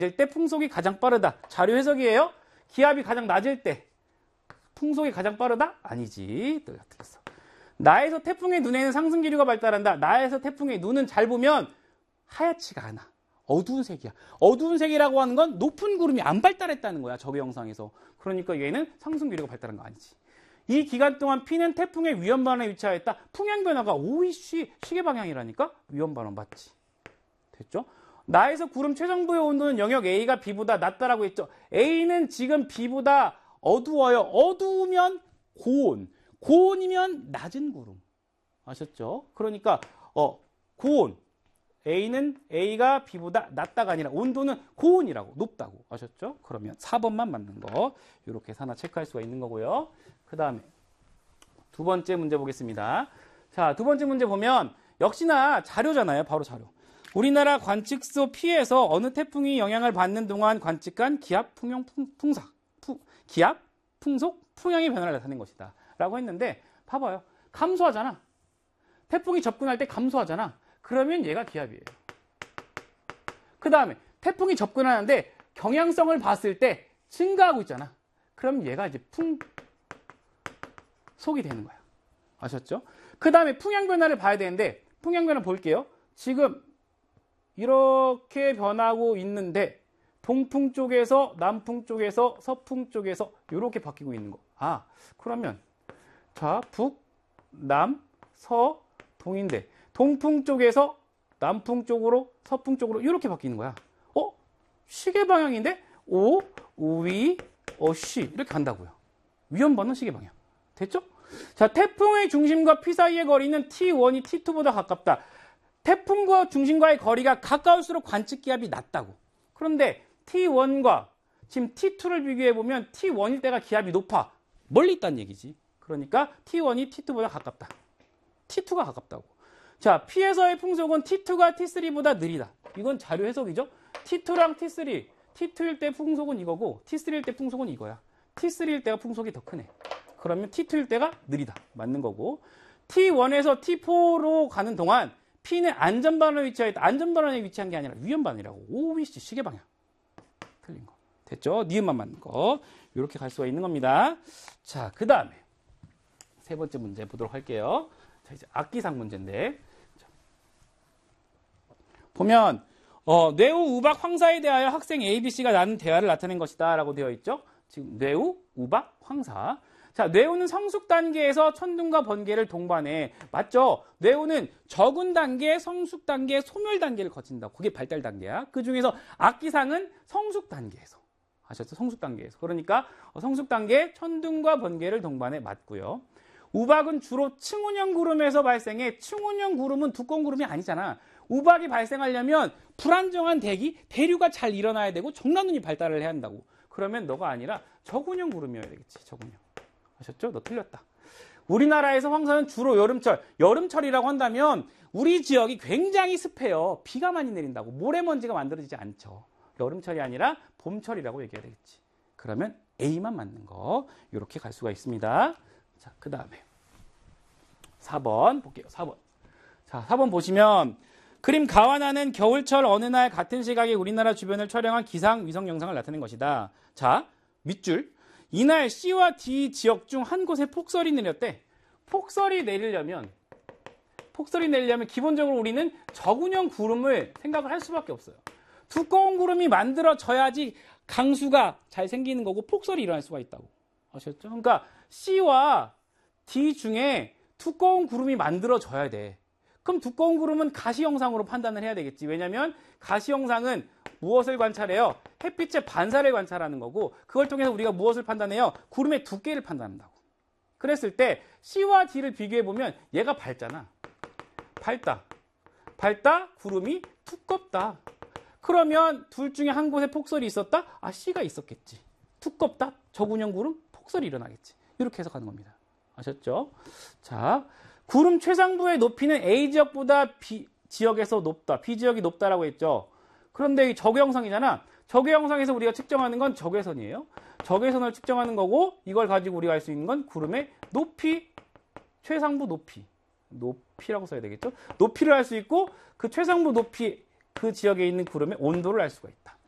때 풍속이 가장 빠르다. 자료 해석이에요. 기압이 가장 낮을 때 풍속이 가장 빠르다? 아니지. 틀렸어. 나에서 태풍의 눈에는 상승 기류가 발달한다. 나에서 태풍의 눈은 잘 보면 하얗지가 않아. 어두운 색이야. 어두운 색이라고 하는 건 높은 구름이 안 발달했다는 거야. 저배 영상에서. 그러니까 얘는 상승 기류가 발달한 거 아니지. 이 기간 동안 피는 태풍의 위험 반원에 위치하였다. 풍향 변화가 OEC 시계 방향이라니까 위험 반원 맞지. 됐죠? 나에서 구름 최상부의 온도는 영역 A가 B보다 낮다라고 했죠. A는 지금 B보다 어두워요. 어두우면 고온. 고온이면 낮은 구름. 아셨죠? 그러니까 고온. A는 A가 B보다 낮다가 아니라 온도는 고온이라고, 높다고. 아셨죠? 그러면 4번만 맞는 거. 이렇게 하나 체크할 수가 있는 거고요. 그 다음에 두 번째 문제 보겠습니다. 자, 두 번째 문제 보면 역시나 자료잖아요. 바로 자료. 우리나라 관측소 P에서 어느 태풍이 영향을 받는 동안 관측한 기압, 기압, 풍속, 풍향의 변화를 나타낸 것이다. 라고 했는데 봐봐요. 감소하잖아. 태풍이 접근할 때 감소하잖아. 그러면 얘가 기압이에요. 그 다음에 태풍이 접근하는데 경향성을 봤을 때 증가하고 있잖아. 그럼 얘가 이제 풍속이 되는 거야. 아셨죠? 그 다음에 풍향 변화를 봐야 되는데 풍향 변화 볼게요. 지금 이렇게 변하고 있는데 동풍 쪽에서 남풍 쪽에서 서풍 쪽에서 이렇게 바뀌고 있는 거. 아, 그러면 자, 북, 남, 서, 동인데 동풍 쪽에서 남풍 쪽으로 서풍 쪽으로 이렇게 바뀌는 거야. 시계 방향인데 오, 우위, 어시 이렇게 간다고요. 위험 반원 시계 방향. 됐죠? 자, 태풍의 중심과 피 사이의 거리는 T1이 T2보다 가깝다. 태풍과 중심과의 거리가 가까울수록 관측 기압이 낮다고. 그런데 T1과 지금 T2를 비교해보면 T1일 때가 기압이 높아. 멀리 있다는 얘기지. 그러니까 T1이 T2보다 가깝다. T2가 가깝다고. 자, P에서의 풍속은 T2가 T3보다 느리다. 이건 자료 해석이죠. T2랑 T3. T2일 때 풍속은 이거고 T3일 때 풍속은 이거야. T3일 때가 풍속이 더 크네. 그러면 T2일 때가 느리다. 맞는 거고. T1에서 T4로 가는 동안 P는 안전반원에 위치하였다. 안전반원에 위치한 게 아니라 위험반이라고. OEC 시계 방향. 틀린 거. 됐죠? 니은만 맞는 거. 이렇게 갈 수가 있는 겁니다. 자, 그 다음에 세 번째 문제 보도록 할게요. 자, 이제 악기상 문제인데. 자, 보면 뇌우, 우박, 황사에 대하여 학생 A, B, C가 나눈 대화를 나타낸 것이다 라고 되어 있죠. 지금 뇌우, 우박, 황사. 자, 뇌우는 성숙 단계에서 천둥과 번개를 동반해. 맞죠? 뇌우는 적은 단계, 성숙 단계, 소멸 단계를 거친다. 그게 발달 단계야. 그 중에서 악기상은 성숙 단계에서. 아셨죠? 성숙 단계에서. 그러니까 성숙 단계 천둥과 번개를 동반해 맞고요. 우박은 주로 층운형 구름에서 발생해. 층운형 구름은 두꺼운 구름이 아니잖아. 우박이 발생하려면 불안정한 대기, 대류가 잘 일어나야 되고 정란운이 발달을 해야 한다고. 그러면 너가 아니라 저군형 구름이어야 되겠지. 저군형. 아셨죠? 너 틀렸다. 우리나라에서 황사는 주로 여름철. 여름철이라고 한다면 우리 지역이 굉장히 습해요. 비가 많이 내린다고. 모래먼지가 만들어지지 않죠. 여름철이 아니라 봄철이라고 얘기해야 되겠지. 그러면 A만 맞는 거. 이렇게 갈 수가 있습니다. 자, 그 다음에 4번 볼게요. 4번. 자, 4번 보시면 그림 가와나는 겨울철 어느 날 같은 시각에 우리나라 주변을 촬영한 기상 위성 영상을 나타낸 것이다. 자, 밑줄. 이날 C와 D 지역 중 한 곳에 폭설이 내렸대. 폭설이 내리려면 기본적으로 우리는 저군형 구름을 생각을 할 수밖에 없어요. 두꺼운 구름이 만들어져야지 강수가 잘 생기는 거고 폭설이 일어날 수가 있다고. 아셨죠? 그러니까 C와 D 중에 두꺼운 구름이 만들어져야 돼. 그럼 두꺼운 구름은 가시 영상으로 판단을 해야 되겠지. 왜냐하면 가시 영상은 무엇을 관찰해요? 햇빛의 반사를 관찰하는 거고 그걸 통해서 우리가 무엇을 판단해요? 구름의 두께를 판단한다고. 그랬을 때 C와 D를 비교해보면 얘가 밝잖아. 밝다, 구름이 두껍다. 그러면 둘 중에 한 곳에 폭설이 있었다? 아, C가 있었겠지. 두껍다, 저군형 구름, 폭설이 일어나겠지. 이렇게 해석하는 겁니다. 아셨죠? 자, 구름 최상부의 높이는 A 지역보다 B 지역에서 높다. B 지역이 높다라고 했죠. 그런데 이 적외형상이잖아. 적외형상에서 우리가 측정하는 건 적외선이에요. 적외선을 측정하는 거고 이걸 가지고 우리가 알 수 있는 건 구름의 높이, 최상부 높이. 높이라고 써야 되겠죠. 높이를 알 수 있고 그 최상부 높이 그 지역에 있는 구름의 온도를 알 수가 있다.